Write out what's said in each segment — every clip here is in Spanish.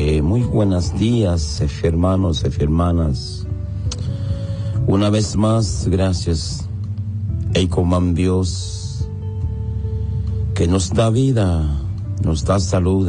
Muy buenos días, hermanos y hermanas. Una vez más, gracias, Eikomam Dios, que nos da vida, nos da salud,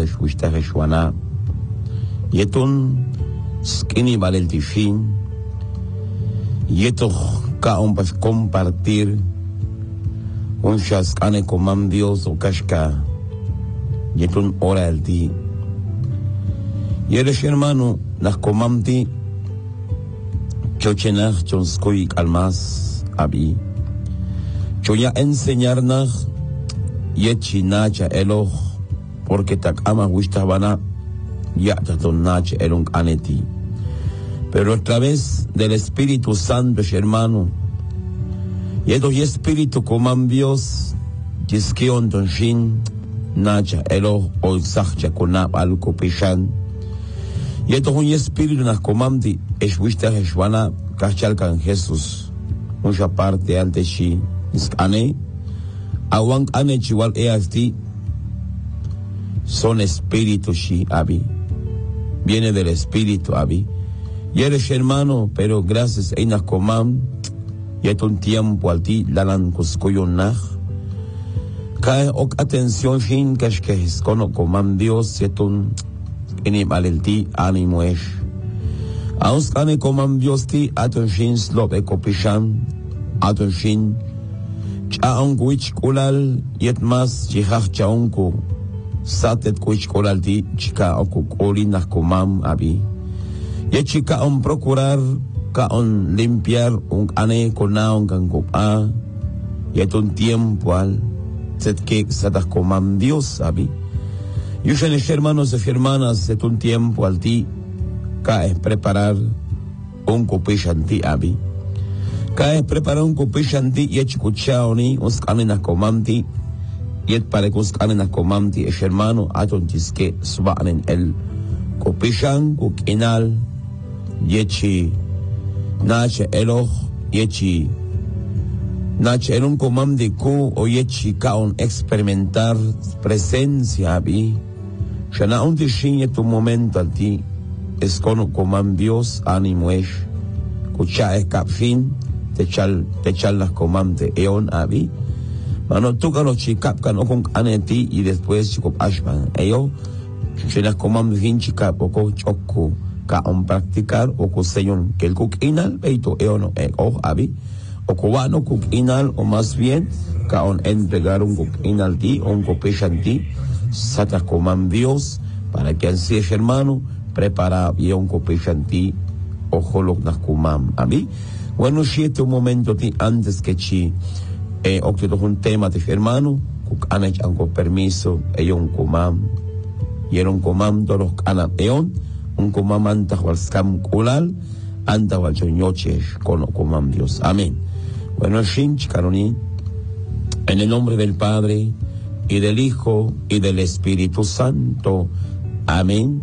y etun skini valeltifin, y eto kaon pas compartir un shaskane Eikomam Dios o kashka, y etun ora el ti. Y eres hermano, las comamti, chochenach, chonskoy almas, abi. Choya enseñarnach, yechinacha eloj, porque tak ama wistabana, ya tatonach elung aneti. Pero a través del Espíritu Santo, hermano, y esto y Espíritu comam Dios, yiskion tonshin, nacha eloj, o sachcha konab al kopishan. Y esto es un espíritu nas comamti, es vista Jeshuana, cachalcan Jesús, mucha parte ante shi, ane, awan ane chiwal easti, son espíritu shi, abi, viene del espíritu, abi, y eres hermano, pero gracias a nas comam, y esto un tiempo al ti, lalan cuscoyon nach, cae ok atención shin, que es cono comam Dios, y esto un ini malelti animo es. Aos ane komam Dios ti atonshin slop ekopishan atonshin chaon kuich kulal yet mas chihach chaonko satet kuich kulal ti chika okukoli nas komam abi. Yet chika on procurar ka on limpiar un ane konaon kankopa yet un tiempo al set que satas komam Dios abi. Y ustedes, hermanos y hermanas, es un tiempo al ti, que es preparar un copillanti abi. Que es preparar un copillanti y escuchaoni, uns canenas comamti, y el para que uns canenas comamti, es hermano, atontis que subanen el copillan, cuquinal, yechi, nache eloj, yechi, nache en un comamdi ku, o yechi kaon experimentar presencia abi. Shana un tishin tu momento al ti, es cono comam Dios ánimo es, cucha es capfin, te chal las comam de eon abi, mano toca los chicapcan o con aneti y después chicop ashman, ello, shenas comam fin chicap o co choco, ka on practicar o co seyon, que el cook inal, beito eono o abi, o cubano cook inal, o más bien, ka on entregar un cook inal ti, o un copeshan ti, satas coman Dios, para que así es hermano, prepara y un copechanti, ojo lo nas comam. A mí, bueno, si este un momento ti, antes que chi, octubre un tema de hermano, cucanech con permiso, un comam, y era un comam de los canam un comam anta wal scam kulal, anta wal choñoches, con comam Dios. Amén. Bueno, shinch caroni, en el nombre del Padre, y del Hijo, y del Espíritu Santo. Amén.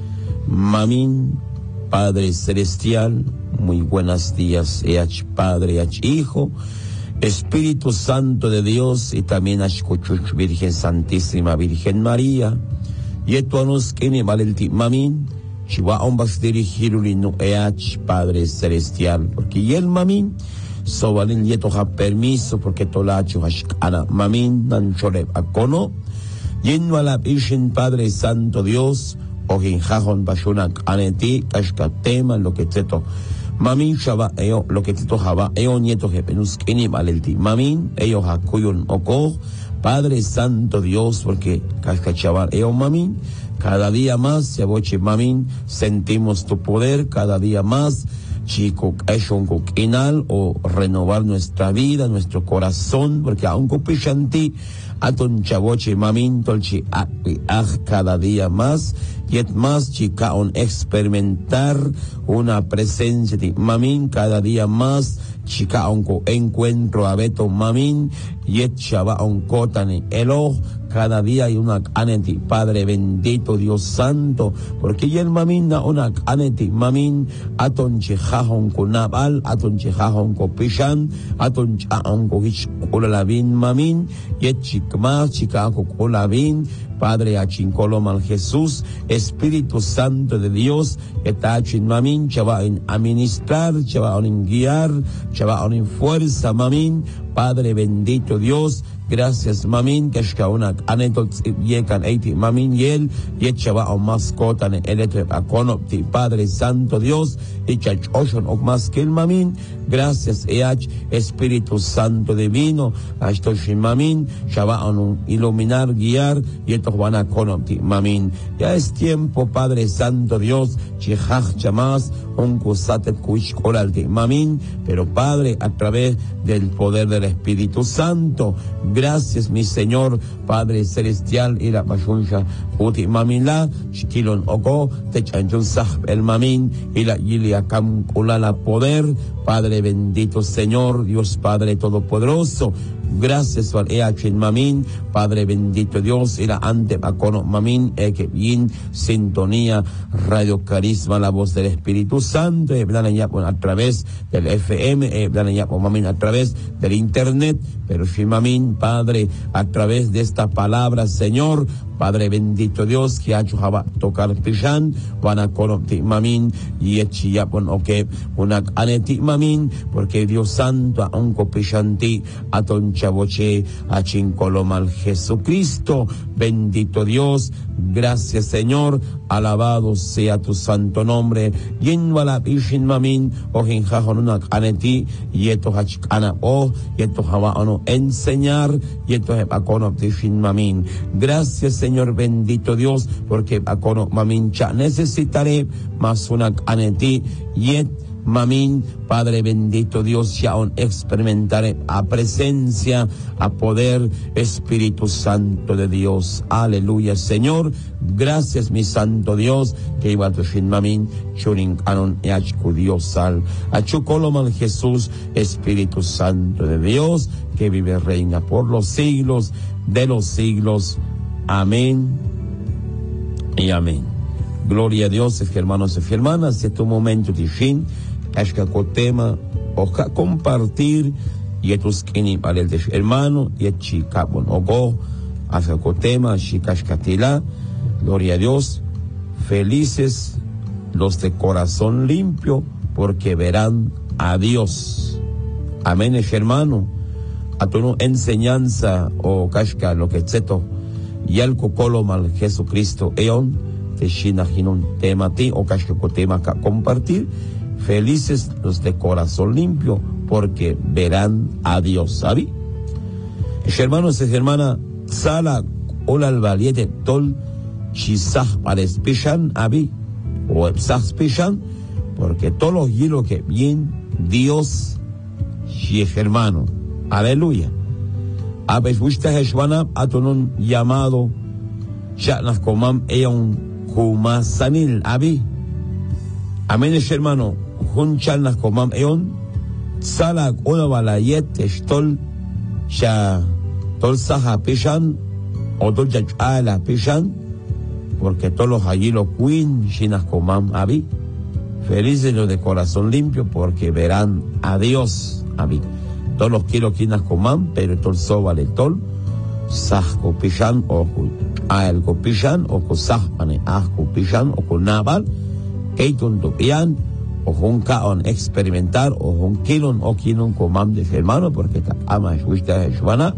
Mamín, Padre Celestial, muy buenos días, Each Padre, Each Hijo, Espíritu Santo de Dios, y también Each Cuchuch, Virgen Santísima, Virgen María, y esto a nos que ne vale el ti, Mamín, Chihuahua vas dirigirle no Each Padre Celestial, porque y el Mamín, sobalin yeto ha permiso porque tolacho hashkana mamin nan choreb akono yendo a la Virgen Padre Santo Dios o hinjajon bashunak aneti kashka tema lo que teto mamin shaba eo lo que teto haba eo nieto jepenus kini malelti mamin eo hakuyun oko Padre Santo Dios porque kashka chaval eo mamin cada día más yaboche mamin sentimos tu poder cada día más chico, hecho un coquinal o renovar nuestra vida, nuestro corazón, porque aun copichanti, aton chavoche mamin tolchi cada día más, y es más chica un experimentar una presencia de mamin cada día más, chica un encuentro a beto mamin, y es chava un cotani elo, cada día y una aneti, Padre bendito, Dios santo, porque y el mamina una aneti, mamin, aton chejajon kunabal, aton chejajon kopishan, aton chaon kohich kolalabin mamin, y chikma, chikako kolabin, Padre achinkolomal Jesús, Espíritu Santo de Dios, etachin mamin, chavain administrar, chavain guiar, chavain fuerza mamin, Padre bendito Dios, gracias mamin, que es una anetot yekan eiti mamin yel, yechava o mascota en eletre aconopti, Padre Santo Dios, y chachoshon o más que el mamin, gracias each Espíritu Santo divino, ashtoshin mamin, chava un iluminar, guiar, y esto van a conopti mamin. Ya es tiempo, Padre Santo Dios, chihach chamas, un kusatet kuishkolalti mamin, pero Padre, a través del poder del Espíritu Santo, gracias mi Señor, Padre Celestial, y la bashuncha, uti mamila, shkilon oko, te chanchun sah el mamin, y la yilia kam kulala poder, Padre bendito Señor, Dios Padre Todopoderoso, gracias al eachin mamin, Padre bendito Dios, y la ante bacono mamin, que bien sintonía, Radio Carisma, la voz del Espíritu Santo, a través del FM, mamin a través del internet, pero mamin, Padre, a través de esta palabra, Señor, Padre bendito Dios, que ha hecho tocar pishan, van a conopti mamin, y echia pon oke, una aneti mamin, porque Dios Santo, a un copishanti, a tonchaboche, a chincolomal Jesucristo, bendito Dios, gracias Señor, alabado sea tu santo nombre, yenwala pishin mamin, o hinjajon una aneti, y esto hachana o, y esto no enseñar, y esto es aconopti shin mamin, gracias Señor bendito Dios, porque akono mamincha necesitaré más una aneti yet mamin, Padre bendito Dios, ya aún experimentaré a presencia, a poder, Espíritu Santo de Dios. Aleluya, Señor. Gracias, mi santo Dios, que iba a tu shin mamin, churin anon yachku Dios sal. Achukolomal Jesús, Espíritu Santo de Dios, que vive reina por los siglos de los siglos. Amén y amén. Gloria a Dios, hermanos y hermanas, este momento de fin, ashka kotema, oja compartir, y estos kini palel de hermano, y chica bon ogo, ashka kotema, shikashkatila, gloria a Dios, felices los de corazón limpio, porque verán a Dios. Amén, hermano. A tu enseñanza, o kashka, lo que etcétera. Y al cocolo mal Jesucristo eon te shinajinon temati o kashko tema ka compartir, felices los de corazón limpio, porque verán a Dios. ¿Sabi? Hermanos y hermanas, sala ola al valiente tol chisah pares pishan abi o epsah pishan, porque todos los hilos que bien Dios y hermano. Aleluya. Abes bushta heshwana atonun llamado Sha'nas komam eon kumasanil abi. Amén, hermano. Hun chalnas komam eon salak una balayet estol sha tol saha pishan o tol chachala pishan, porque todos los allí los queen shinas komam abi. Felices los de corazón limpio, porque verán a Dios abi. Todos los kilos quinas coman, pero tol sobale tol sah kopishan o el kopishan o kosah pane kopishan o konabal keitun topian o junkaon experimentar o junkilon o kinon comam de hermano, porque ta ama eshuista eshuana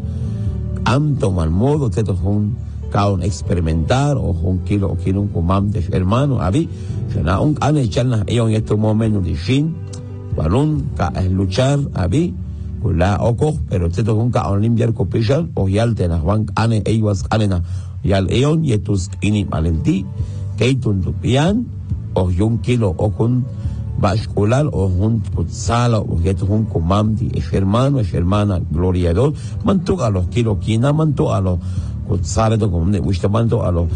am toman modo teto jun kaon experimentar o junkilo o kinon comam de hermano abi na un ane chalna en estos momentos de fin balón ka es luchar abi la oko, pero teto junka on limpiar kopishan o yaltena juan ane eiwas anena yal eon yetus ini malenti keitun tupian o yun kilo o kun bascular o jun putzala o yetu jun comamdi es hermana gloria a Dios mantu a los kilo kina mantu a los kutzare to como de gusta mantu a los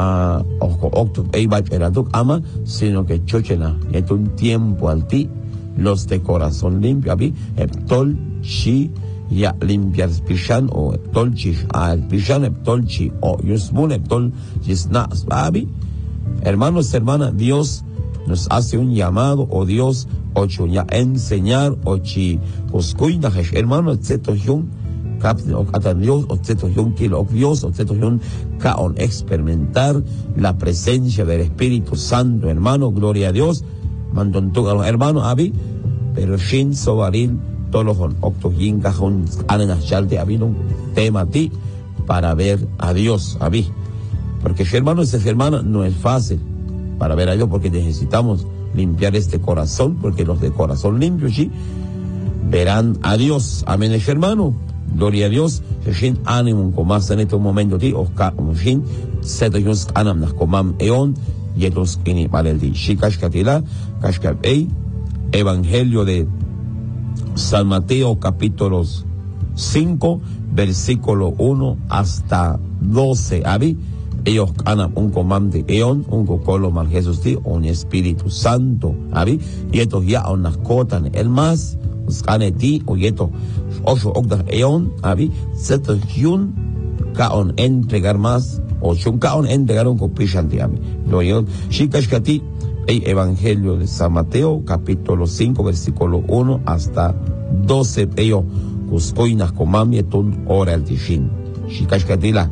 octo eibach eratuk ama, sino que chochena yetun tiempo al ti los de corazón limpio abi eptol shi ya limpiar pishan o tolchi al pishan tolchi o yusmun tolchis nas babi. Hermanos, hermanas, Dios nos hace un llamado, o Dios ocho ya enseñar ochi oskuina hermano etcétera Dios Dios kaon experimentar la presencia del Espíritu Santo, hermano, gloria a Dios. Mandon tu hermano abi, pero shin sobaril todos los octojin cajon ananas chalte abi un tema ti para ver a Dios abi, porque hermano ese hermana no es fácil para ver a Dios, porque necesitamos limpiar este corazón, porque los de corazón limpio sí verán a Dios. Amén, hermano, gloria a Dios. Shin ánimo con más en este momento ti oscar shin setos anam nas comam eon yetos ini valeldi shikash katila kashkab Evangelio de San Mateo capítulos 5 versículo 1 hasta 12 abi. Ellos ganan un comando eon, un cocolo mal Jesús ti, un Espíritu Santo, abi, y estos ya unas cotan el más, gane ti, o yeto, ocho octas eon, abi, setos yun, kaon entregar más, o shun kaon entregar un copillanti, abi. Lo yo, shikashkati, el Evangelio de San Mateo, capítulo 5, versículo 1 hasta 12, ellos, cuscoinas comami, etun ora el tishin. Shikashkati la.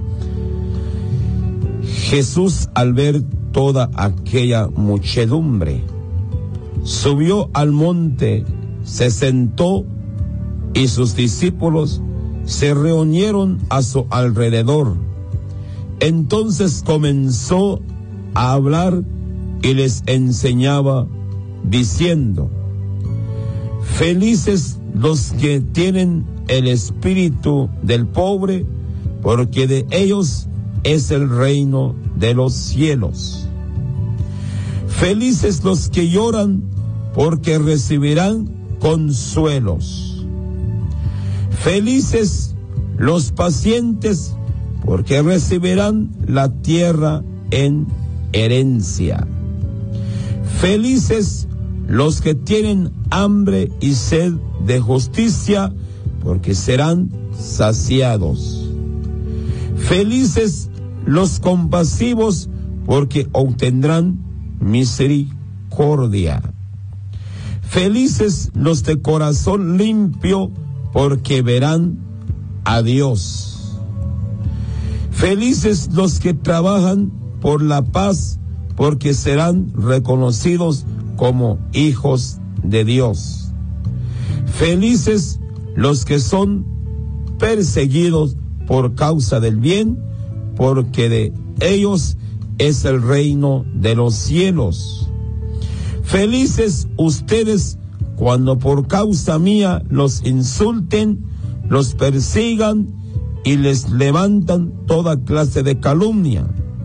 Jesús, al ver toda aquella muchedumbre, subió al monte, se sentó y sus discípulos se reunieron a su alrededor. Entonces comenzó a hablar y les enseñaba diciendo: felices los que tienen el espíritu del pobre, porque de ellos es el reino de los cielos. Felices los que lloran, porque recibirán consuelos. Felices los pacientes, porque recibirán la tierra en herencia. Felices los que tienen hambre y sed de justicia, porque serán saciados. Felices los compasivos, porque obtendrán misericordia. Felices los de corazón limpio, porque verán a Dios. Felices los que trabajan por la paz, porque serán reconocidos como hijos de Dios. Felices los que son perseguidos por causa del bien, porque de ellos es el reino de los cielos. Felices ustedes cuando por causa mía los insulten, los persigan y les levantan toda clase de calumnia.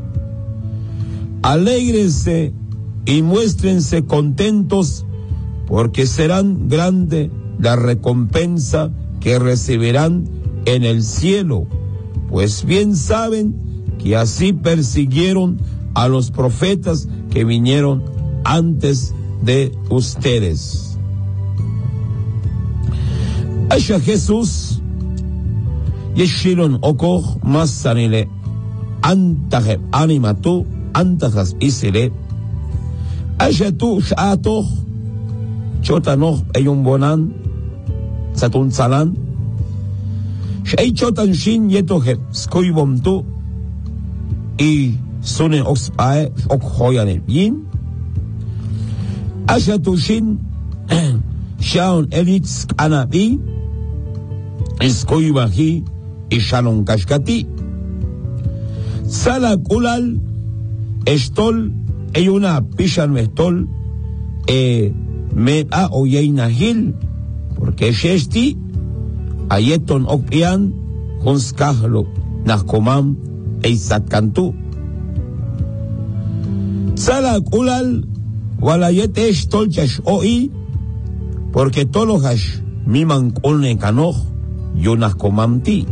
Alégrense y muéstrense contentos, porque serán grande la recompensa que recibirán en el cielo, pues bien saben que así persiguieron a los profetas que vinieron antes de ustedes. Asha Jesús yeshilon okoh masanile antaheb animatu antajas isile asha tu shatoh chotanoh eyun bonan satun salan shay chotan shin yetoheb skoybom tu y sune oxpae okhoyane bien asha tu shin shaun elits anabi skoybahi y shalom kashkati sala kulal estol eyuna pishan estol me a oyeina hil porque shesti ayeton opian hunskahlo nakomam eisat kantu sala kulal walayet estol chash oi porque tolohash miman kulne kanoh yonas komamti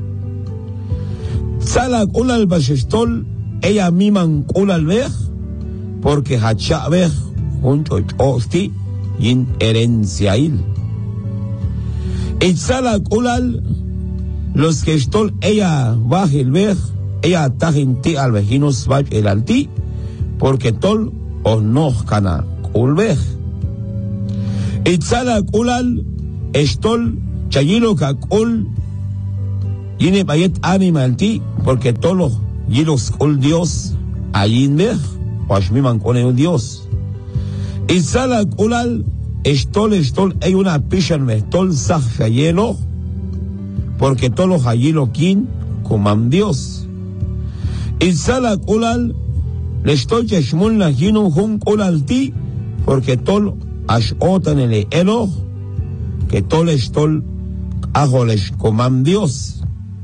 sala kulal bashestol ella miman kulal vej porque hacha vej junto osti yin herencia il Itzala kulal, los que estol ella baje el vej, ella tajinti al vejinos baj el alti, porque tol o no cana kulvej. Itzala kulal, estol chayilo kakul, yine bayet anima alti, porque tolo yilos kul Dios, ayin vej, washmiman kone un Dios. Itzala kulal, estol, hay una pishan mestol sah chayelo, porque todos los hayilo kin coman Dios. Itzala kulal, le estoy cheshmun la jino jun kulal ti, porque tol ashotan en el elo, que tol estol ajoles coman Dios.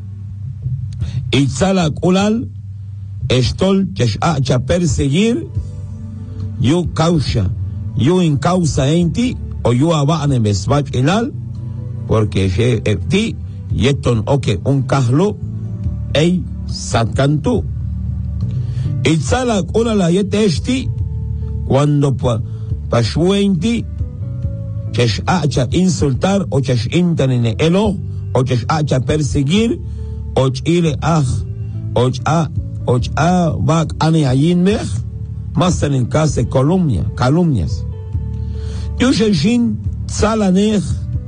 Itzala kulal, estol chesh perseguir, yo causa, yo en causa en ti, o yo aban en besbach elal, porque ti, yeton oke un kahlo, ei satkantu. Itzala kula la yete esti, cuando pashuenti, chesh acha insultar, o chesh intan en elo, o chesh acha perseguir, o chile o bak ane ayin mech, más en el caso de calumnias. Yushin tzalanech,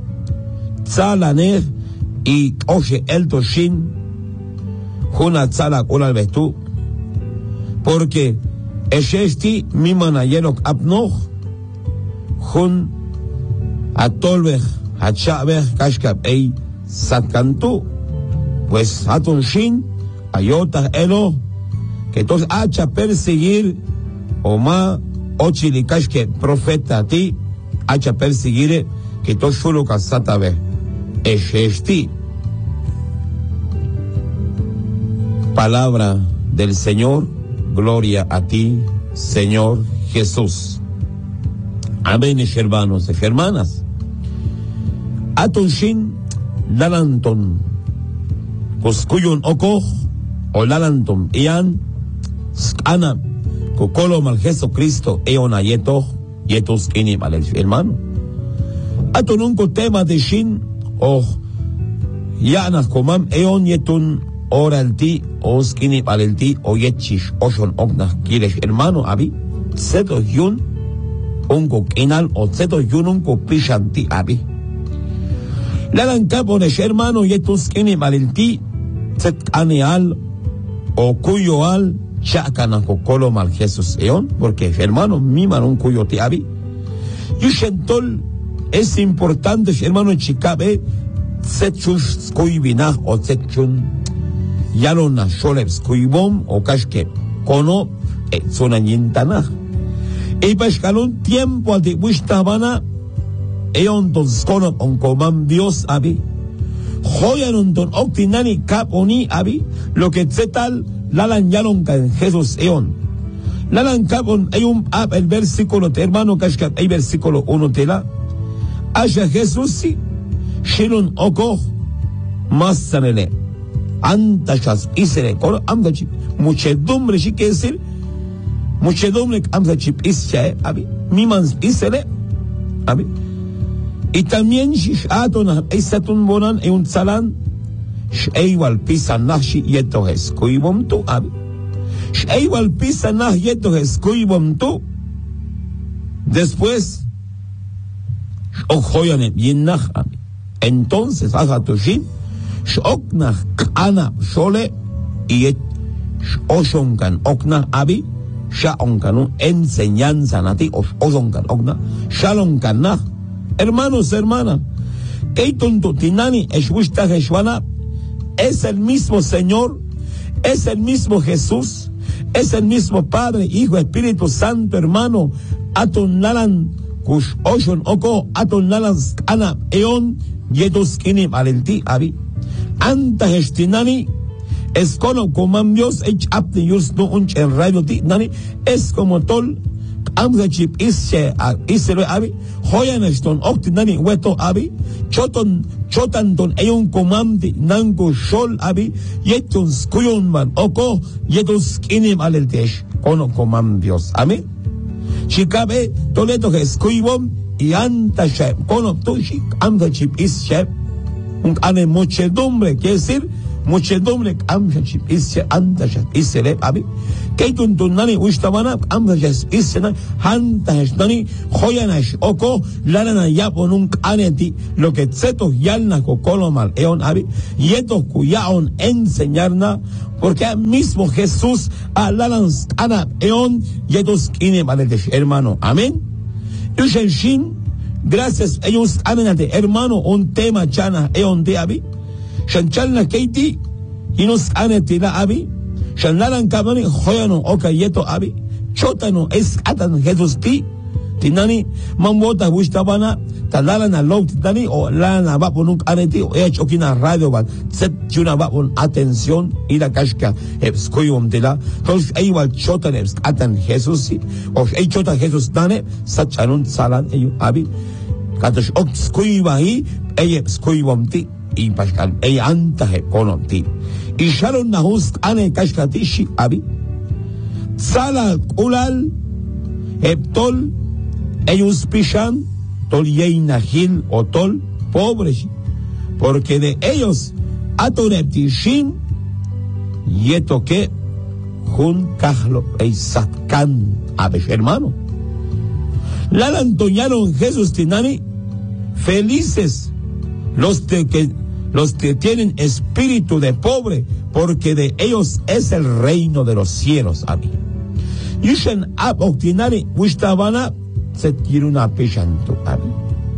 y oye el toshin, juna tzala kula betu, porque eshesti mimanayelok abnoch, jun atolbech, hachabech, kashkab ei satkantu, pues atun shin, ayota elo, que tos hacha perseguir, o ma, ochilikash que profeta a ti, hacha perseguir, que tos solo casata ve, eshesti. Palabra del Señor, gloria a ti, Señor Jesús. Amén, hermanos y hermanas. Atun shin, lalanton, kuskuyun oko, o lalanton, ian, skana, kukolo mal Jesucristo, eona yetos kini mal hermano. Atun unko tema de shin, o yanas komam, eon yetun, oralti, oskini palelti, o yechish, oshon oknas, kiresh hermano, abi, seto yun, unko kinal, o seto yun unko pishanti, abi. Lalan kaponesh hermano, yetus kini palelti, set aneal, o cuyo al, chacana kokolo mal Jesús eon, porque hermano, mi manon cuyo te abi. Yushentol, es importante, hermano, chikabe, setchus kuibinah, o setchun, yalona sholeps kuibom, o kashke, kono, sonanyintanah. Y pascalón tiempo al de wistabana, eon ton skono on komam Dios abi. Joyanon ton octinani kaponi abi, lo que zetal, lalan yalon kan Jesús eon. Lalan kapon, hay el versículo, hermano, kashkat, hay versículo 1 tela. Asha Jesús si, shilun oko, masanele. Antashas isere, koro amdachip, muchedumbre, si quiere decir, muchedumbre amdachip ische, abi, mimans isere, abi. Y también shishatona, esatun bonan, e un salan, sheiwal pisanah shi yeto eskuibom tu, abi. Sheiwal pisanah yeto eskuibom tu. Después, ojoyane, yinnah, abi. Entonces, ajatushin, shoknah, kana, shole, y oshonkan, okna, abi, shaonkan, enseñanza nati, oshonkan, okna, shalonkan, nah. Hermanos, hermanas, Tinani, es el mismo Señor, es el mismo Jesús, es el mismo Padre, Hijo, Espíritu Santo, hermano. Aton nalan kush oshon oko, aton nalan ana eon yedos kini malelti abi. Anta gestinani es como Dios ech apte yus no unch en radio ti nani es como tol. Amza chip ische isere abi hoyaneston octinani weto abi chotan ton eyon comandi nango shol abi yeton skuyon man oko yetos kinim aleltesh kono comam Dios amén chikabe toleto que skuibom y anta shep kono tushik amza chip ische un ane muchedumbre, quiere decir muchedumbre, amshachip, isse antashas, isse lep, abi, keitun tunani, ushtabana, amshachas, isse na, hantash, nani, joyanash, oko, lanana yapon un aneti, lo que tsetos yalna kokolomal, eon, abi, yetos kuyaon enseñarna, porque mismo Jesús, alalans, ana, eon, yetos kine, valetesh, hermano, amén. Yushen gracias, ellos anenate, hermano, un tema chana, eon de abi, Shanchalna Keiti, y nos anetila abi, Shanlaran Kamani, Hoyano, Oka Yeto abi, Chotano, es Atan Jesús ti, Tinani, Mambota, Wishtabana, Talaran a Low Titani, o Lana Baponuk Aneti, o Echokina Radio, set Juna Bapon, atención, y la Kashka, Ebskoyum de la, Tosh Ewal Chotanevs, Atan Jesús, o Echota Jesús Dane, Sachanun Salan, abi, Katosh Oxkuibahi, Eyebskoyum ti. Y Pascal, ella antaje konoti. Y Sharon Nahus ane kashkatishi abi. Sala ulal, heptol, ellos pishan, tol yeinahil o tol, pobres. Porque de ellos, atoneptishin, yeto que, jun kahlo, satkan, abesh, hermano. Lala antoñaron Jesús tinani, felices, los que tienen espíritu de pobre, porque de ellos es el reino de los cielos, abi. Yushen ab octinari, wishtabana, se tiene una pishanto, abi.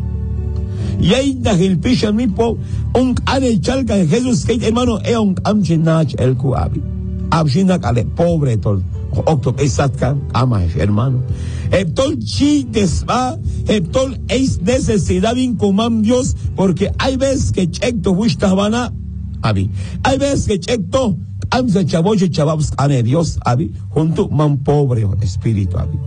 Y ahí da el pishan mipo, un ane chalca de Jesús, que hermano, un amchinach el ku, abi. Abshinak ale pobre, tol, octo, esatkan, ama, hermano. Eptol chi desva, eptol es necesidad incomam Dios, porque hay veces que checto wishtabana, abi. Hay veces que checto, amsa chaboche chababs ane Dios, abi, junto man pobre espíritu, abi.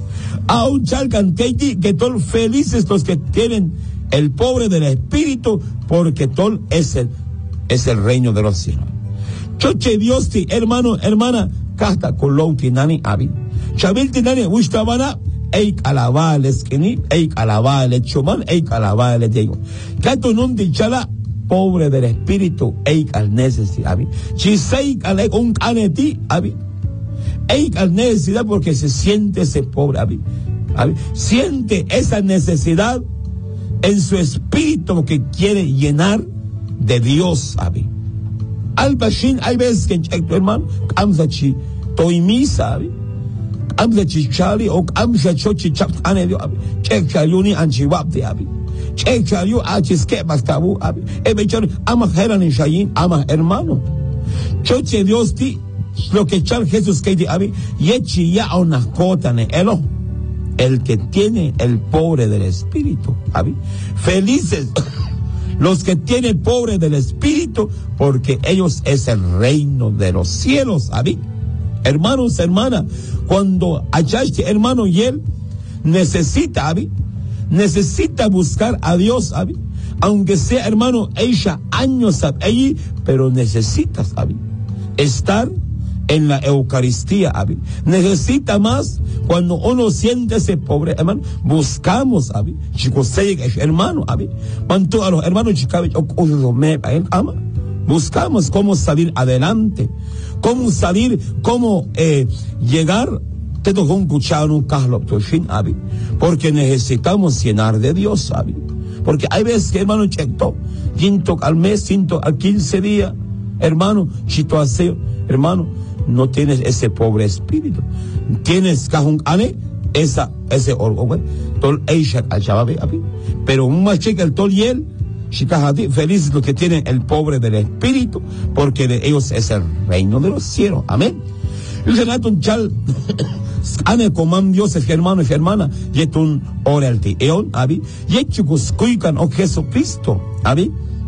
Aún chalcan keiti, que tol felices los que tienen el pobre del espíritu, porque tol es el reino de los cielos. Choche Dios ti, hermano, hermana, casta colou tinani, abi. Chabil tinani, wishtabana, eik alabales kini, eik alabales choman, eik alabales diego. Cato nun dichala, pobre del espíritu, eik al necesidad, abi. Chiseik al un aneti, abi. Eik al necesidad porque se siente ese pobre, abi. Abi. Siente esa necesidad en su espíritu que quiere llenar de Dios, abi. Al bashin, hay veces que en tu hermano, amzachi, toimisa, abi. Amzachi chali, o amzachochi chap anedio, abi. Chek chaliuni anchiwapte, abi. Chek chaliu achiske bastabu, abi. Ebechar, ama heran shayin, ama hermano. Choche Dios ti, lo que chal Jesús que di, abi. Yechi ya una cota ne elo. El que tiene el pobre del espíritu, abi. Felices los que tienen pobre del espíritu, porque ellos es el reino de los cielos, abi. Hermanos, hermanas, cuando hallaste hermano y él necesita, abi, necesita buscar a Dios, abi, aunque sea hermano, ella años allí, pero necesitas, abi, estar en la Eucaristía, abi. Necesita más cuando uno siente ese pobre, hermano. Buscamos, abi. Chicos, hermano, abi. Cuanto a los hermanos chicos, ama. Buscamos cómo salir adelante, cómo salir, cómo llegar. Te tocó un cucharo, un carlo, abi. Porque necesitamos llenar de Dios, abi. Porque hay veces que, hermano, cheto, quinto al mes, quinto al 15 días, hermano, chito aseo, hermano. No tienes ese pobre espíritu. Tienes cajón ane, ese orgullo, tol eisha al chababe, pero un macheca el tol y él, chicajati, felices los que tienen el pobre del espíritu, porque de ellos es el reino de los cielos. Amén. Y un chal, ane coman Dios es hermano y hermana, yetun oralti, eon, abi, yechukus kuikan o Jesucristo, abi.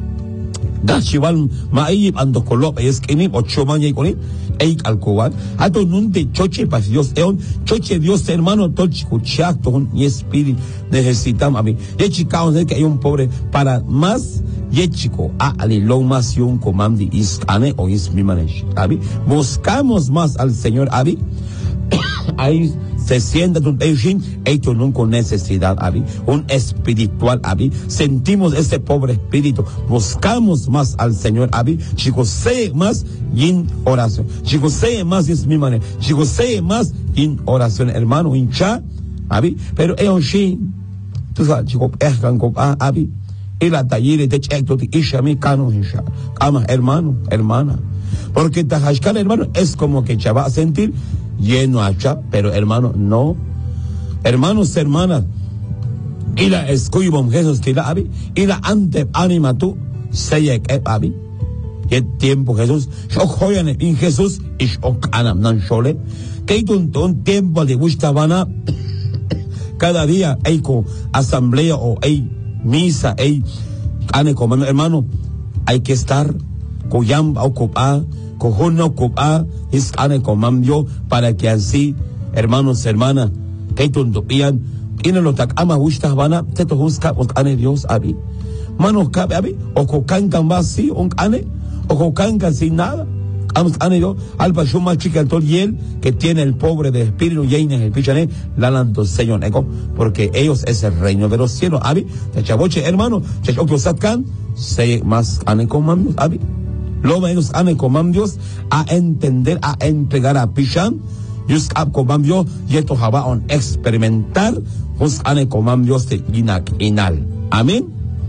Gachivan maayib ando kolop es kini ocho maña y con eik alcoban ato nunte choche pas Dios eon choche Dios hermano tolchi kuchak ton y espíritu necesitamos a mí yechicao de que hay un pobre para más yechico a alilo más y un comandi iscane o is mi manesh abi buscamos más al Señor abi ahí se sienta hecho nunca necesidad, abi, un espiritual, abi, sentimos ese pobre espíritu, buscamos más al Señor, abi, chicos, sé más en oración, chicos, sé más es mi manera, chicos, sé más en oración, hermano, hincha, abi, pero tú sabes, chicos, abi, y la tallire te checo, te isha mi cano, hincha, ama, hermano, hermana, porque tajashkal, hermano, es como que ya va a sentir lleno allá, pero hermano, no. Hermanos, hermanas, y la escuibom Jesús tira abi, y la ante anima tú, seyek abi. Y el tiempo Jesús, yo joyane in Jesús, y yo canam nan shole, que hay un tiempo de bustabana, cada día hay con asamblea o hay misa, hay ane como hermano, hay que estar, coyam ocupar, cojona ocupar, es ane comando, para que así, hermanos, hermanas, que tundupian, y no lo takama bustabana, te to busca un ane Dios abi. Manos cabe abi, o cocancan va así, un ane, o cocancan sin nada. Ane yo, alba shuma chica el tol y él, que tiene el pobre de espíritu, y el pichané, la lanto señor eco, porque ellos es el reino de los cielos, abi, te chaboche, hermano, chachoco satcan, se más ane comandos, abi. Luego ellos ane comandos a entender, a entregar a Pichan, yus ab comandos, y esto jaba experimentar, jus ane comandos de inak inal. Amén.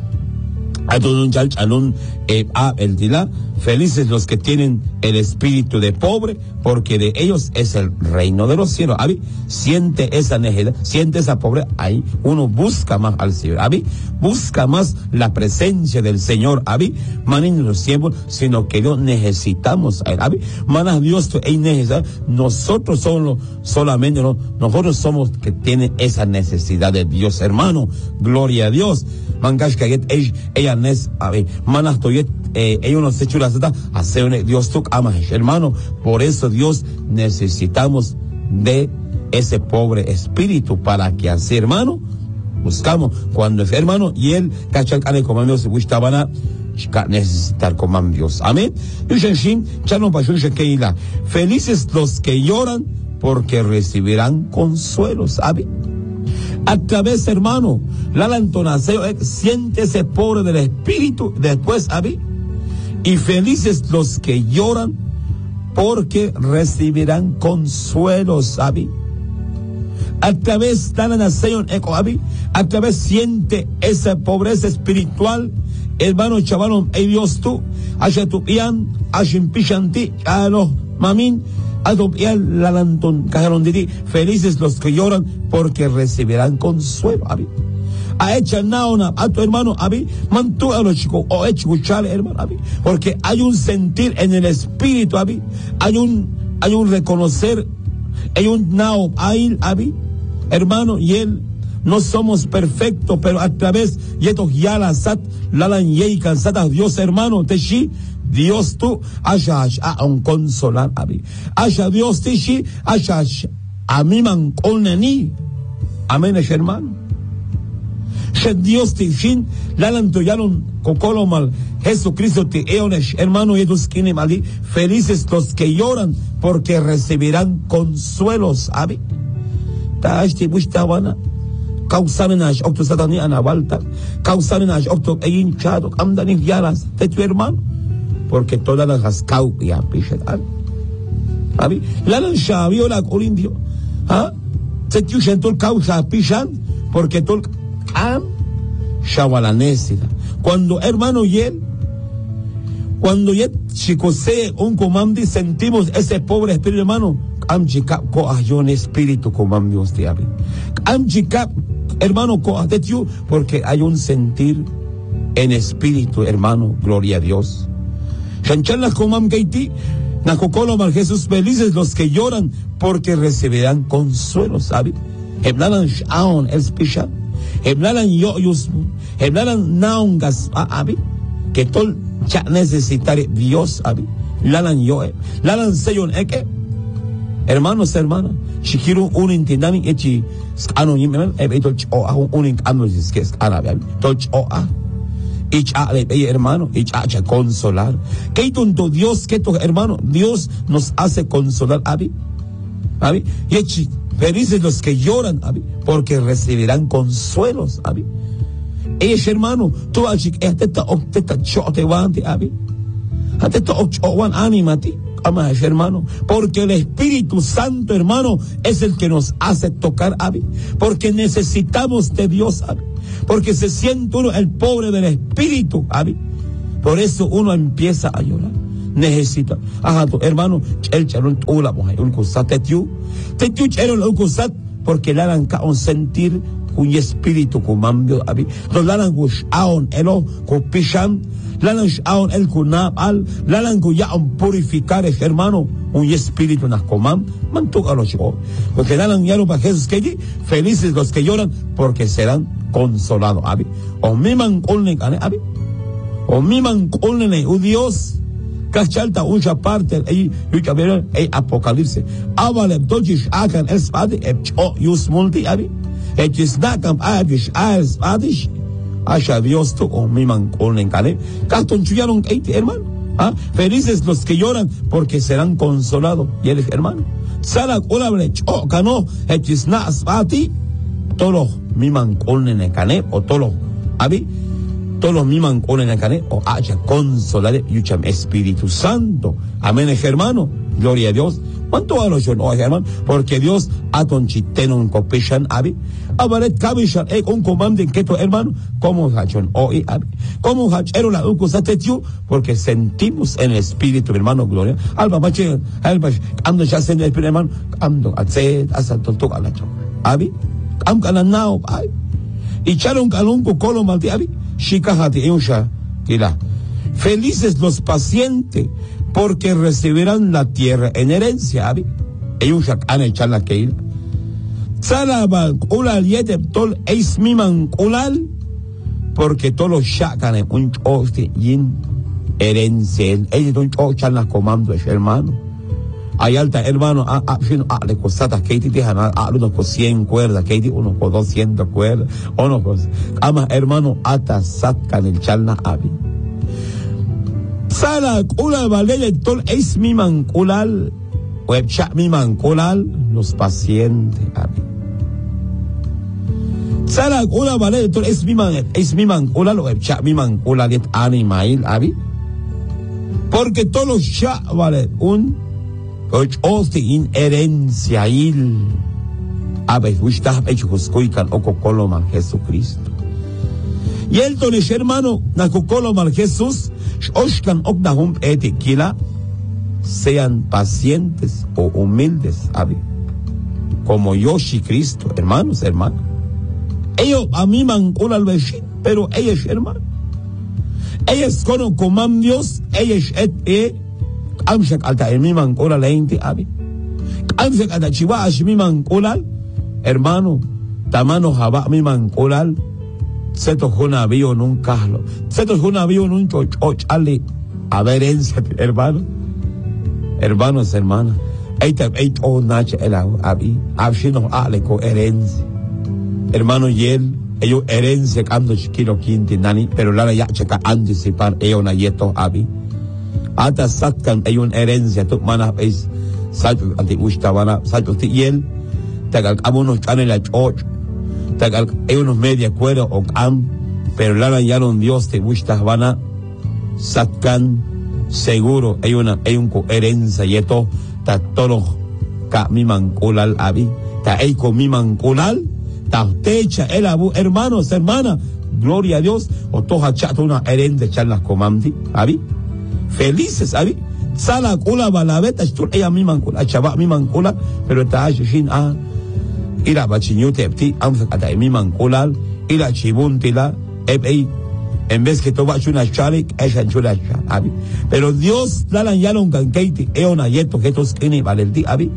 El dila, felices los que tienen el espíritu de pobre, porque de ellos es el reino de los cielos. Abi, siente esa necesidad, siente esa pobreza, ahí uno busca más al Señor. Abi, busca más la presencia del Señor. Abi, manin los tiempos, sino que Dios necesitamos a él. Abi, manas Dios es necesario. Nosotros somos solamente, no, nosotros somos que tienen esa necesidad de Dios, hermano. Gloria a Dios. Mangash kaget ella nes abi manas toyet ellos nos hecho la zeta hacer Dios tuk ama hermano, por eso Dios necesitamos de ese pobre espíritu para que así hermano buscamos cuando es hermano y él cachal ane comando se bustabana necesitar comandos. Amén. Yushin chano pashun shekeila, felices los que lloran porque recibirán consuelos. Amén. A través, hermano, la entonación, siéntese pobre del espíritu, después, abi, y felices los que lloran, porque recibirán consuelos, abi. A través, la nación, abi, a través siente esa pobreza espiritual, hermano, chavalón, Dios tú, haya tu pian, haya impichanti, a los mamín, felices los que lloran porque recibirán consuelo. Abi. A hecha naona a tu hermano Abi, mantú a los chicos o escuchar hermano Abi, porque hay un sentir en el espíritu Abi, hay un reconocer, hay un nao Abi, hermano, y él no somos perfectos, pero a través de estos ya la sat la yei cansadas Dios hermano teshi Dios tú, haya un consolar a mí. Haya Dios tishi, haya a mí man coneni. Amén, hermano. Dios tishin, la lantoyaron cocolomal. Jesucristo te eonesh, hermano, y tus kinemali. Felices los que lloran, porque recibirán consuelos a mí. Taashti bushtawana. Causaminash, octo satani anabalta. Causaminash, octo einchado. Amdanin yaras, de tu hermano. Porque todas las rascau y apichetan. ¿Abi? La lancha viola colindio. ¿Ah? Se tiuchen tol causa apichan. Porque tol am shawalanésida. Cuando hermano y él, cuando yet chicose un comando y sentimos ese pobre espíritu hermano, am chicap co ayon espíritu comando de abi. Am chicap hermano co atetiu porque hay un sentir en espíritu hermano, gloria a Dios. Chanchalas comam keiti, nakokolo mal Jesús, felices los que lloran porque recibirán consuelo, ¿sabe? Heblalan shaon el special, heblalan yoyus, heblalan naungas, ¿sabe? Que tol ya necesitar Dios, ¿sabe? Lalan yoe, lalan seyon eke, hermanos, hermanas, shikiru un intendani echi, skano yimel, ebetol cho a un incano que es árabe, tol cho a. Hermano, a consolar. ¿Qué tonto Dios, qué hermano? Dios nos hace consolar, Abi. Abi, Felices los que lloran, abi, porque recibirán consuelos, abi. Ellos, hermano, tú hasta te abi. Hasta anímate, amados hermano, porque el Espíritu Santo, hermano, es el que nos hace tocar, abi, porque necesitamos de Dios, abi, porque se siente uno el pobre del Espíritu, abi. Por eso uno empieza a llorar. Necesita. Hermano, el charón la mujer, un cosat tetiu chero un cosat, porque le dan un sentir un espíritu comambio, abi. No le dan aon elo copishan, le dan aon el kunab al, le dan ya purificar, hermano, un espíritu nas comam, mantuca los chicos. Porque le dan ya lo para Jesús que felices los que lloran, porque serán consolados, abi. O miman colne cane, abi. O miman colne, Dios. Cachalta unsha parte ei apocalipse avale tojish akan el spadi yus multi abi nakam abish spadish asha Dios tu o miman konen kale kaston chuyaron hermano, felices los que lloran porque serán consolados. Y el hermano sala ulable kano na spati todos miman konen kane o todos abi todos los miman con el cane o haya consolar yucham Espíritu Santo. Amén, hermano. Gloria a Dios. ¿Cuánto a los yo no, hermano? Porque Dios a ton chiteno un copeshan abi. Abaret kabishan un comando en keto, hermano. Como hachon hoy abi. Como hachero la ucusatetiu, porque sentimos en el Espíritu, hermano. Gloria. Alba bache, ando ya en el Espíritu, hermano. Ando atse hasta toca la chon. Abi. Am cananao abi. Y charon calunco colo malti abi. Felices los pacientes, porque recibirán la tierra en herencia, abi. Eyusha han echado la keila. Salaba ulal yeteptol eismiman ulal, porque todos los shakan un choste yin herencia. Ellos un chochan las comandos, hermano. Hay alta, hermano, le costatas que te dejan unos con 100 cuerdas, que unos con 200 cuerdas, unos con, ama, hermano, ata satkan el chalna abi. Sala, kula, valele, tol, es mi manculal, webcha mi manculal, los pacientes abi. Sala, kula, valele, tol, es mi manculal, webcha mi manculal, et animail abi. Porque todos los ya, vale, Oste in herencia il abe usted hecho coscoican o cocolo mal Jesucristo. Y el tones hermano na cocolo mal Jesús oscan oknahum etiquila sean pacientes o humildes abe como Yoshi Cristo, hermanos. Ellos a mí mancola al vecino, pero ellos, hermano, ellos coman Dios, ellos amshak alta mi mancola lente abi. Amshak alta chiva mi mancola, hermano, tamano jaba mi mancola. Seto juna vio nun carlo. Seto juna vio nun choch ale averencia, hermano. Hermanos, hermanas. Eita o nacha el abi. Abshino ale co herencia. Hermano yel, ellos herencia cando chiquilo quinti nani, pero la ya checa anticipar ellos na yeto abi. Ata satkan ay un herencia tu mana es sacho anti ustabana sacho ti yel tagal abunos canela choch tagal ay unos media cuero o am, pero la ya un Dios te ustabana satkan seguro hay un coherencia yeto ta tolo ka mi manculal abi ta ay con mi manculal ta techa el abu. Hermanos, hermanas, gloria a Dios. O toja chato una herencia charlas comandi abi. Felices, abi. Sala kula balabeta, estul ella mi mancula, chava mi mancula, pero está shin ira bachiñute pti, amsakata mi mancula, ira chibuntila, en vez que toba chuna chalik, ella chula abi. Pero Dios lalan yalon kankeiti, eona yeto que tos kini valenti abi.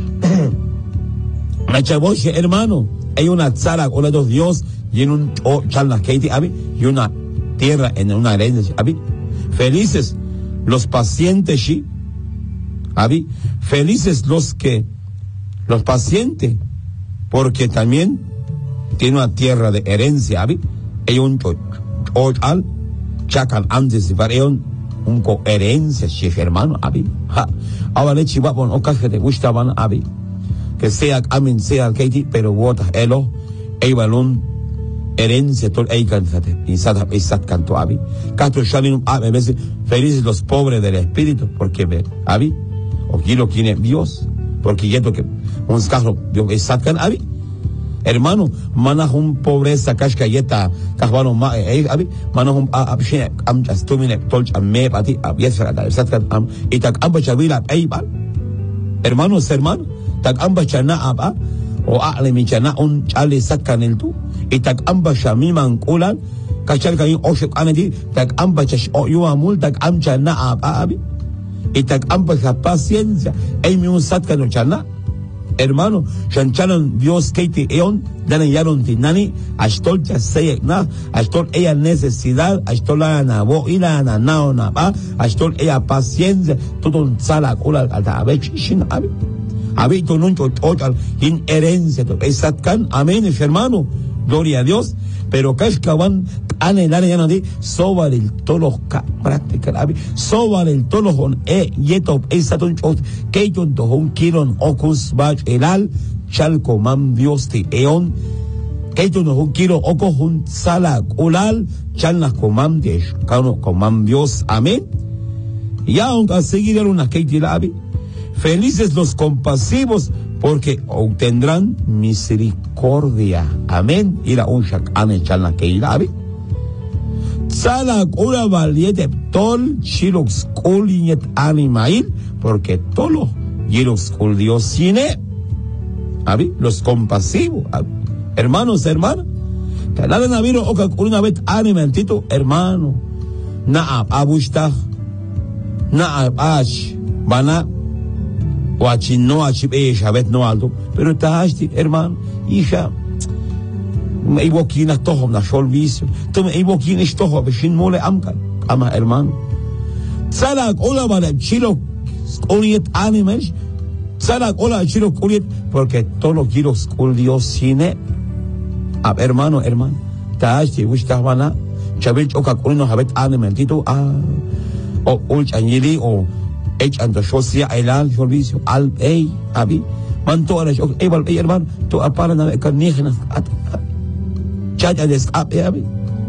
Machaboche, hermano, hay una sala con los Dios y en un chalna keiti abi, y una tierra en una herencia abi. Felices los pacientes, sí, abi. Felices los pacientes, porque también tiene una tierra de herencia, abi. Hay un al chacan antes de parecer un coherencia, sí, hermano, abi. Ahora le chivapon o caje de gustaban, abi. que sea amin sea Katie, pero vota elo, el balón, herencia, todo el cansate, y sat canto abi. Castro Shalin, a veces felices los pobres del espíritu, porque ve, abi, o quiero quien es Dios, porque yeto que, un carro, Dios es satcan abi. Hermano, manahum pobreza kashkayeta kahwano ma abi manahum abshe am jastumine tolch am me pati abiesa satkan am itak amba chavila aibal. Hermanos, tak amba chana aba o ale mi chana un chale satkan el tu itak amba shamiman kulan kachal kain oshuk anadi tak amba chash o yuamul tak am chana aba abi itak amba sa paciencia ay mi un satkan chana. Hermano, chancharon Dios Katie Eon, dan yaron tinani, astol ya seyek na, astol ella necesidad, astol la nabo ila na nao na ba, astol ella paciencia, todo un sala cola alta abechin abi. Abi to nun to total in herencia to esatkan, amén, hermano. Gloria a Dios, pero kashkawan anelare ya no di soba del tolos práctica abi soba del tolos on yeto esatun chot keiton to hon kilon okus bach elal chalco mam Dios te eon keiton no hon kilo oko hun sala ulal chalnas comam de kano comam Dios, amén. Ya aunque seguir una keiti abi felices los compasivos porque obtendrán misericordia, amén. Ira un shak ane chalna keilabi sala kura valiente tol chilok skolinet animail porque tolo chilok skol Dios cine abi los compasivos abi. Hermanos, talala naviro oka una vez animantito hermano na abushta na ash bana no achibe shabet no alto pero tahasti hermano hija me ibokina toho na sholvicio tú me ibokina toho beshin mole amkan ama hermano salak ola bala chilo skoliet animes salak ola chilo skoliet porque todo lo quiero skol Dios cine ab hermano tahasti wishtahwana chabel oka kolino habet animentito o ulchanyili o ando socia elal servicio al abi manto ala ok ebal hermano to apara na kanihna chacha des abi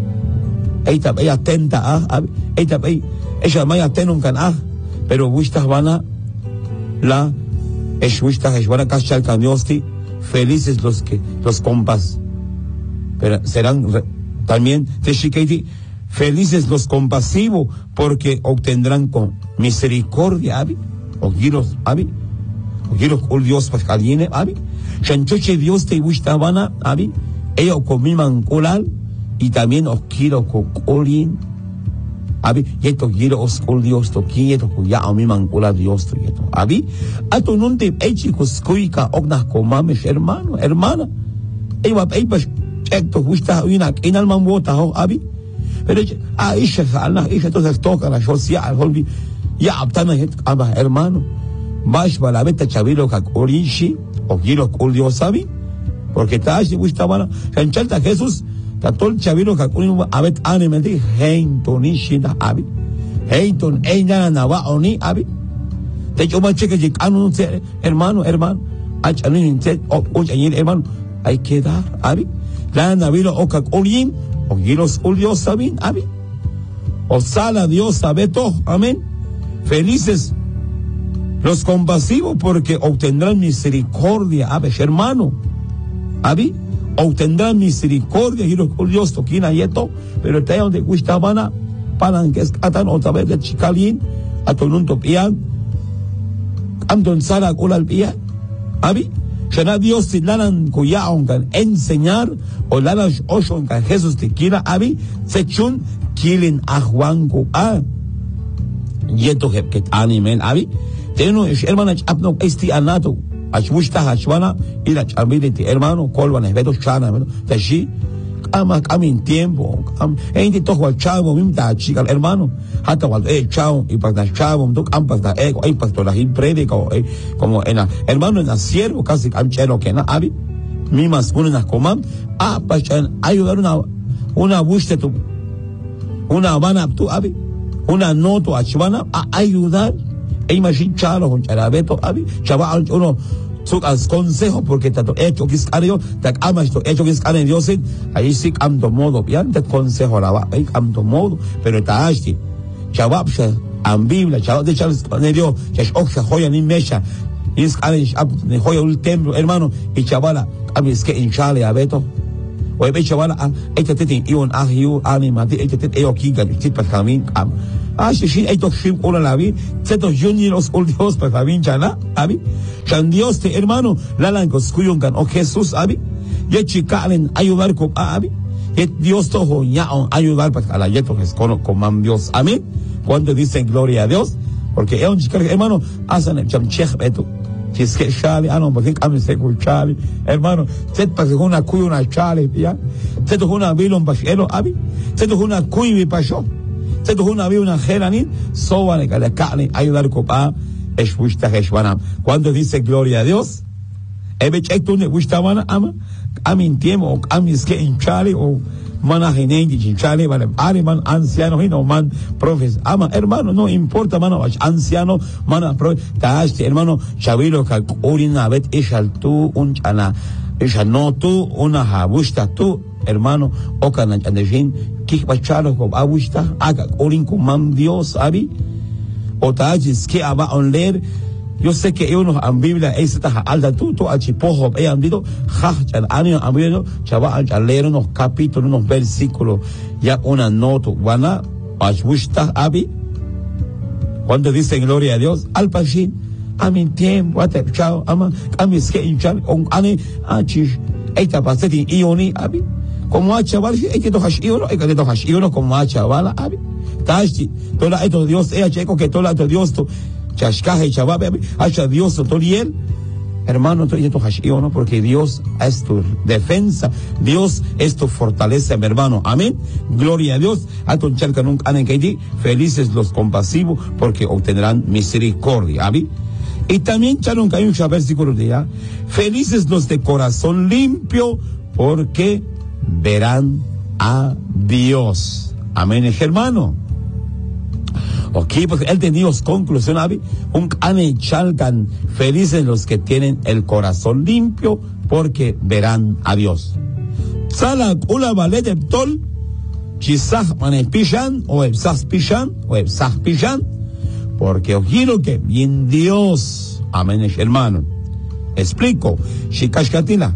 ita bay atenta abi ita bay ella may atenun kan pero wishtah bana la wishtah wana kashal kaniosti felices los compas pero serán también te shikaiti felices los compasivos, porque obtendrán con misericordia, abi, o giros, abi, o giros, ol Dios pascaline, abi, chanchoche Dios te wistabana, abi, ellos comiman colal, y también os quiero colin, abi, yeto giros, ol Dios to quieto, ya o miman colal Dios to yeto, abi, ato nun te echicos coica, ognas comames, hermana, ewa, eipas, ecto, wista, una, en alman wota, abi, pero Aisha entonces toca la social holbi ya aptana ama hermano bash bala beta chavilo ka orishi o giro kul Dios sabi porque tashi wistabana chanchalta Jesús tatol chavilo ka kulin abet anementi heintonishina abi heinton eina nawa oni abi te choma cheque que anu hermano achanin te o chanin hermano hay que dar abi la navilo o ka kulin o giros Dios sabin, abi. O sala Dios sabe todo, amén. Felices los compasivos porque obtendrán misericordia, abi, hermano. Abi, obtendrán misericordia, giros Dios toquina yeto, pero está donde gustavana, palan que es atan otra vez de chicalín, atonun topian, andon sala colal pia, abi. Shana Dios te lanan kuyaon kan enseñar o lanan oshon kan Jesús te quiera abi sechun kilin ahwanku yeto hepket animen abi teno hermana apno esti anato ashmushta hashwana ila chamiliti hermano kolwan esbeto chana tashi ama kamin tiempo enti to wal chavo mimta chica hermano hata wal chavo y para chavo tok ampas da hay pastor la predica como en hermano en siervo casi amchero que na abi mimas una comam pashan ayudar una buste tu una habana tu abi una noto achwana a ayudar ay mashin chalo con charabeto abi chaval uno Suk as consejo, porque tato hecho que es cario, tak ama esto hecho que es cario Dios, ahí sí amto modo, bien te consejo la va, ahí amto modo, pero ta ashti, chabab sha, am Biblia, chabab de Charles Dios, chash oksha joya ni mesha, is cario ni joya un templo, hermano, y chabala, es que inchale a beto, o ebe chabala, este te ion ahiu anima, este te eo kiga, este para camin, sí, esto shim una la vi, cetos juniors ul Dios para camin chana, abi. Chan Dios te hermano, la lancos kuyungan o Jesús abi, ye chicalen ayudar con abi, ye Dios toho ya ayudar para la yeto que es con Dios, amén. Cuando dicen gloria a Dios, porque es un chical hermano, hacen el cham chech beto, si es que chale, no, porque cambia se con chale, hermano, set para que una cuy una chale, ya, set una bilon bachero abi, set una cuy pasó. Se tuvo una vida una geranin, soba que la carne ayudar copa es busta heshwanam. Cuando dice gloria a Dios, ebechektu ne busta mana ama, amin tiemo o amis que inchale o mana genendi inchale vale, man anciano y no man profes. Ama hermano no importa mano anciano mana profes. Taste hermano chavilo que orina bet eshal tu un chana, eshal no tu una habusta tu hermano o canan andejin. Que bachalo con aguista, haga orin con man Dios, abi, o tajis que aba on leer. Yo sé que ellos en Biblia está alta tú a chipojo, han dicho, chan año han visto, chava a leer unos capítulos, unos versículos, ya una nota, guana, aguista, abi, cuando dicen gloria a Dios, al pashin, amin tiempo, chao, ama, amis que hinchar, on ane, achis, esta paseti ioni, abi. Como a chaval, hay que tocar shiuno, como a chavala, abi. Tashi, toda esto Dios, checo que toda esto Dios, chascaje y chaval, hacha Dios, toriel. Hermano, tú ya tocar shiuno, porque Dios es tu defensa, Dios es tu fortaleza, mi hermano. Amén. Gloria a Dios. A tu charca nunca anen que felices los compasivos, porque obtendrán misericordia, abi. Y también, charon que hay un versículo de ya, felices los de corazón limpio, porque verán a Dios. Amén, hermano. Ok, pues él tenía conclusión, abi, un ane chalcan, felices los que tienen el corazón limpio, porque verán a Dios. Sala ula valet tol, chisach manepishan, o ebsach pishan, o ebsach pishan, porque os quiero que bien Dios. Amén, hermano. Explico, shikashkatila.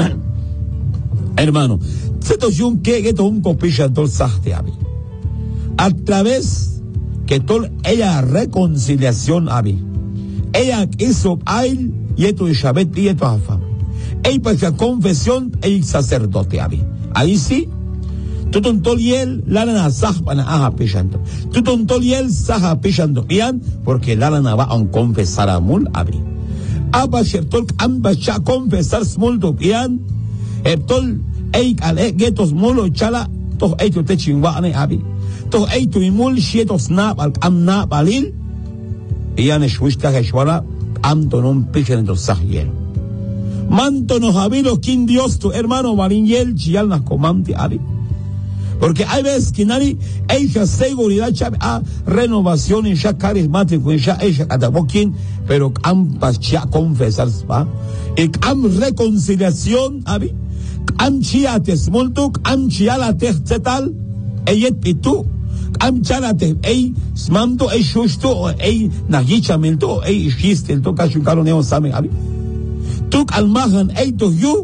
Hermano, a través que toda ella reconciliación abi, ella hizo ail y esto es Shabbat y esto es afam. Ella para confesión y sacerdote abi. Ahí sí, tú toliel la lana sahbana aha pishando. Tú toliel saha pishando bien porque la lana va a confesar a mul abi. Aba shertol amba cha confesar smuldo bien. Eptol eik al getos molo chala to eito te chingwane abi to eito imul shieto snap al amna balil ian shwista heshwala amto non pichen to sahiel manto no habilo kin Dios tu hermano marinjel chial nas comante abi porque hay veces que nadie ella seguridad a renovación en ya carismático en ya ella atabokin pero am pascha confesar va y am reconciliación abi am chiates multuk am chialate zetal eyet pitu am chalate ey smamto ey shusto ey nagichamento ey xistel to kashukalo neo same abi tuk almahan ey to you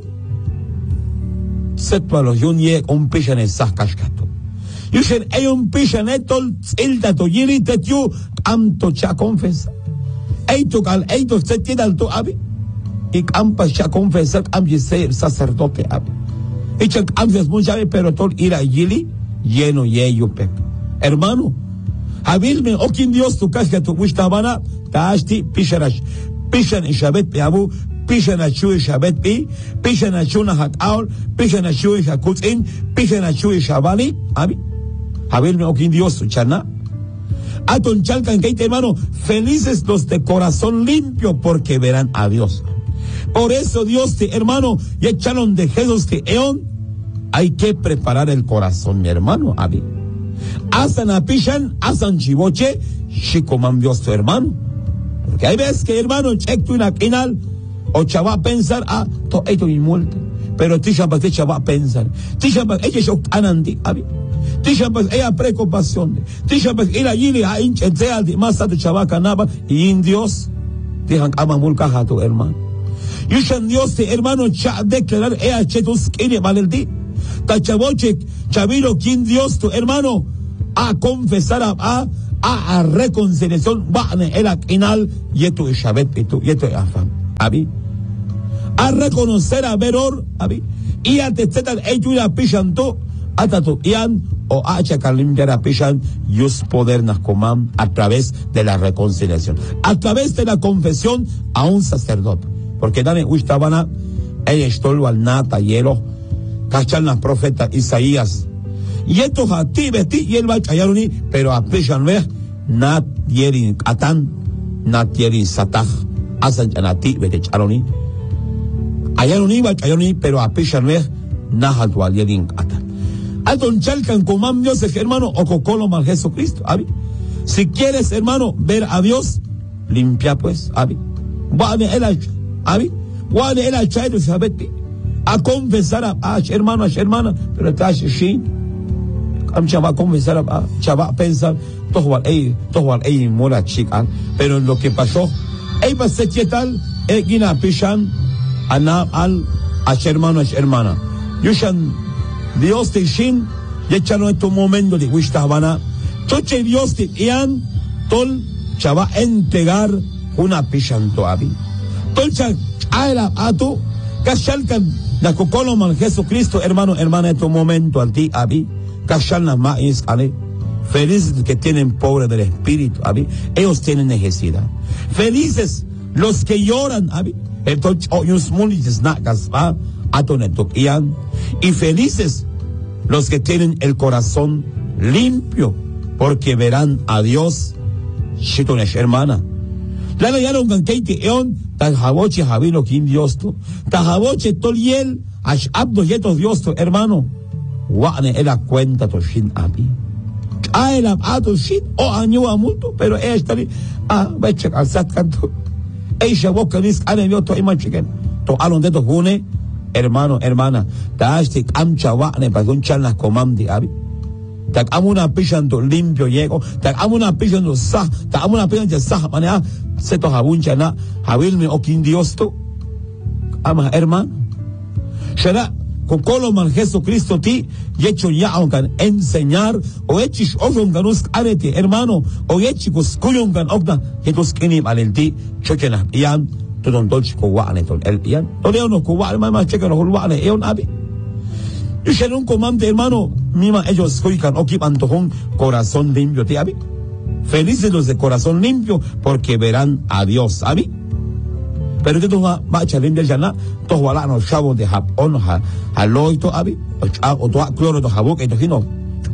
set palo yunye un pishan esah kashkato yushen ey un pishan etol ilta to yiri tet you am to cha confess ey tuk al ey to setidal to abi ik am pasha confesar am yese sacerdote abi ich am ses mucha pero tol ira yili lleno yeyo pep hermano habilme okin Dios tu kashka tu wistabana taashti pisharash pishan ishabet pe abu pishan achu ishabet pi pishan achu na hataul pishan achu ishakutin pishan achu ishabali abi habilme okin Dios tu chana aton chalkan keite hermano felices los de corazón limpio porque verán a Dios. Por eso Dios te hermano y echaron de Jesús que eon hay que preparar el corazón mi hermano abi asan apishan asan chivoche shikoman Dios tu hermano porque hay veces que hermano check tu na kinal o chava pensar, to esto y muerte. Pero tisha pa chava pensar. Tisha pa ella yo anandi, abi. Tisha pa ella preocupación. Tisha pa ella yili a inchetea de más de chava canaba y en Dios dejan ama mulka tu hermano. Yushan Dios te hermano cha declarar ella chetus quiere valenti. Ta chavoche chavilo quien Dios tu hermano a confesar a reconciliación va el aquinal yetu shabet pitu yetu afam abi a reconocer a veror abi y a testetar ellos pishanto atatu ian o a limpiar a pishan yus poder nas comam a través de la reconciliación, a través de la confesión a un sacerdote, porque dane ustabana ella estolva al nata hielo cachan las profetas Isaías y esto a ti beti y el bachayaruni pero a pishan ve nat yerin atan nat yerin satah asan janati beti charoni ayaruni bachayaruni pero a pishan ve nahal wal yerin atan adon chalcan comam Dios hermano o cocolo mal Jesucristo abi si quieres hermano ver a Dios limpia pues abi guane el abi guane el chayro sabeti a confesar a hermano a hermana pero está shi am chava confesar a chava pensar todo el mora chican pero lo que pasó va se tal gina pishan ana al a hermano a hermana yushan Dios te shin y echano en tu momento de wistabana toche Dios te ian tol chava entregar una pishan to abi tol chaira atu kashalkan la cocolo mal Jesucristo hermano hermana en tu momento al ti abi kashan las maíz ale felices que tienen pobre del espíritu abi ellos tienen necesidad felices los que lloran abi entonces oyus muliches nagas atonetok ian y felices los que tienen el corazón limpio porque verán a Dios shitonesh hermana la yaron gankeiti eon tajaboche javilo kin Dios tu tajaboche toliel ash abdo yetos Dios tu hermano wane era cuenta to shin abi aela ato shin o año amulto pero estari bache alzat canto ella boca dis ane yo to imachiken to alon de to gune hermano hermana taashti amcha wane pagun chalnas comandi abi tak amuna pishanto limpio llego tak amuna pishanto sah tak amuna pishanto sah manea seto habuncha na habilme okin Dios to ama hermano shara kokolo man Jesucristo ti yecho ya aunque enseñar o echis ojon ganus arete hermano o echikos kuyon gan ogna yetos kini valenti chokena ian to don dolch ko wane ton el ian to leono ko wane ma cheka no wane eon abi y un comando hermano mima ellos coican oquipan tojón corazón limpio ti abi felices los de corazón limpio porque verán a Dios abi pero que tú va a limpia ya to wala no chavo de Japón haloito abi o to cloro to jabo que tojino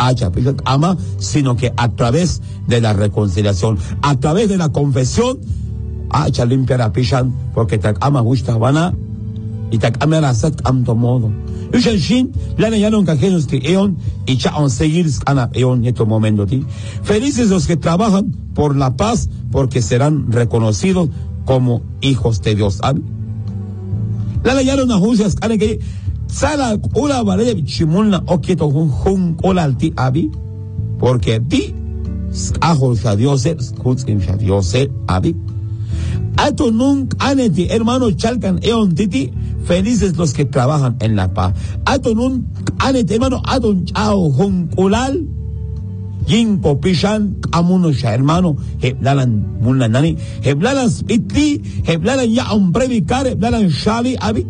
ama sino que a través de la reconciliación a través de la confesión limpia la pishan porque te ama gusta vana y te ama la sat am to modo Ushan shin lana yanon cajenos que eon y cha on seguir ana eon en este momento ti felices los que trabajan por la paz porque serán reconocidos como hijos de Dios abi lana yanon a jusas ane que sala ula vale chimulna okieto hun ola ti abi porque ti ajos a Dios skutskim a Dios abi ato nunca aneti hermano chalcan eon titi felices los que trabajan en la paz ato nun aneti hermano adon chao hunkulal yin popishan amuno sha hermano heblalan munanani heblalan spitli heblalan ya hombre vicar heblalan shali abi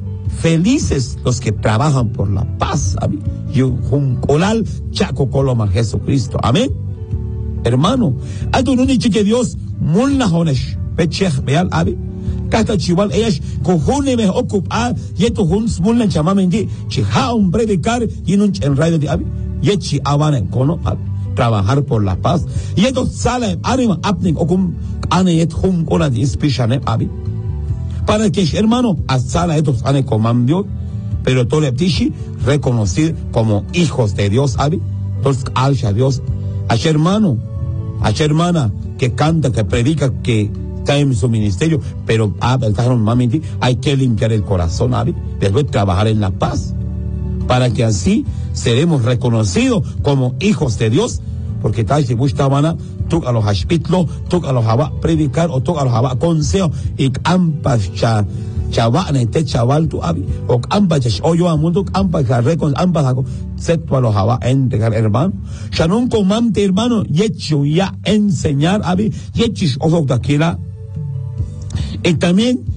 felices los que trabajan por la paz abi yin hunkulal chaco coloma Jesucristo amén hermano ato nun que Dios mulna honesh Pechech beal abi kata chiwal ellas kohune me ocupa yeto huns mulna chamamendi chiha un predicar y nun en radio de abi yechi avana kono trabajar por la paz yeto sala anima apning okum ane yet hum kola de inspirane abi para que hermano asala estos ane comambio pero tole tishi reconocer como hijos de Dios abi entonces alsha Dios a hermano a hermana que canta que predica que está en su ministerio, pero normalmente hay que limpiar el corazón, Abi, después trabajar en la paz, para que así seremos reconocidos como hijos de Dios, porque tal si buscaban tú a los hospitales, tú a los jabá predicar, o tú a los jabá consejo, y ampas chaval nete chaval tu Abi, o ampas oyo amundo, ampas la recon, ampas hago, set a los jabá entregar hermano, ya no comante hermano, ya enseñar Abi, yechis ojo de aquila, y también